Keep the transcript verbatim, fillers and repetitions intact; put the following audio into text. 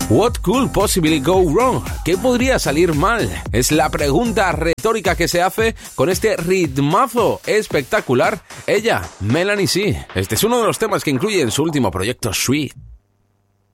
What could possibly go wrong? ¿Qué podría salir mal? Es la pregunta retórica que se hace con este ritmazo espectacular. Ella, Melanie C. Este es uno de los temas que incluye en su último proyecto, Sweet.